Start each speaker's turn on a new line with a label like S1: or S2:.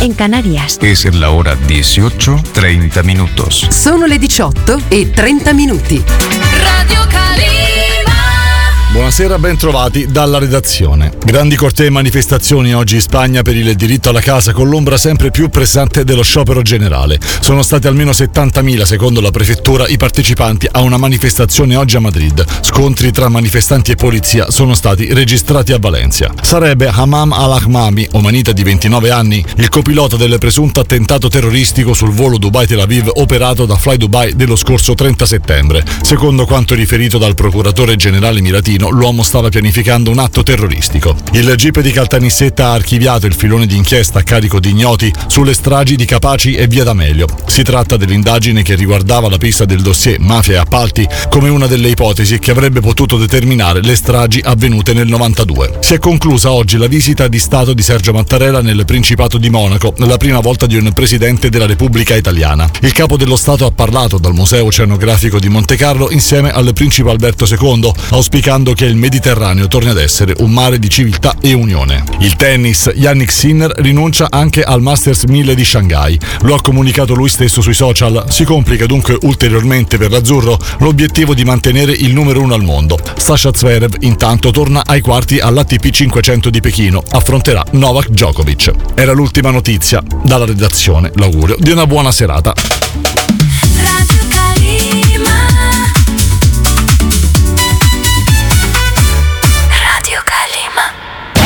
S1: en Canarias.
S2: Es la hora 18:30 minutos.
S3: Sono le 18:30.
S4: Radio Calima.
S5: Buonasera, ben trovati dalla redazione. Grandi cortei e manifestazioni oggi in Spagna per il diritto alla casa, con l'ombra sempre più pressante dello sciopero generale. Sono stati almeno 70.000, secondo la prefettura, i partecipanti a una manifestazione oggi a Madrid. Scontri tra manifestanti e polizia sono stati registrati a Valencia. Sarebbe Hamam al-Ahmami, omanita di 29 anni, il copilota del presunto attentato terroristico sul volo Dubai-Tel Aviv operato da Fly Dubai dello scorso 30 settembre. Secondo quanto riferito dal procuratore generale miratino, l'uomo stava pianificando un atto terroristico. Il GIP di Caltanissetta ha archiviato il filone d'inchiesta a carico di ignoti sulle stragi di Capaci e Via D'Amelio. Si tratta dell'indagine che riguardava la pista del dossier Mafia e Appalti come una delle ipotesi che avrebbe potuto determinare le stragi avvenute nel 92. Si è conclusa oggi la visita di Stato di Sergio Mattarella nel Principato di Monaco, la prima volta di un presidente della Repubblica Italiana. Il capo dello Stato ha parlato dal Museo Oceanografico di Montecarlo insieme al principe Alberto II, auspicando che il Mediterraneo torni ad essere un mare di civiltà e unione. Il tennis, Jannik Sinner rinuncia anche al Masters 1000 di Shanghai. Lo ha comunicato lui stesso sui social. Si complica dunque ulteriormente per l'azzurro l'obiettivo di mantenere il numero 1 al mondo. Sasha Zverev intanto torna ai quarti all'ATP 500 di Pechino. Affronterà Novak Djokovic. Era l'ultima notizia. Dalla redazione l'augurio di una buona serata.